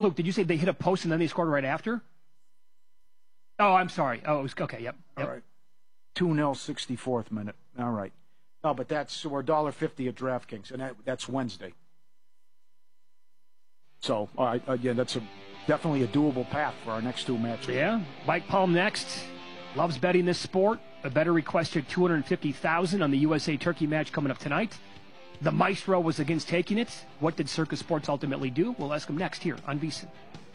Luke, did you say they hit a post and then they scored right after? Oh, I'm sorry. Oh, it was okay. Yep. All right. 2-0, 64th minute. All right. No, but we're $1.50 at DraftKings, and that's Wednesday. So, again, that's definitely a doable path for our next two matches. Yeah. Mike Palm next. Loves betting this sport. A better requested $250,000 on the USA Turkey match coming up tonight. The Maestro was against taking it. What did Circus Sports ultimately do? We'll ask him next here on VSiN.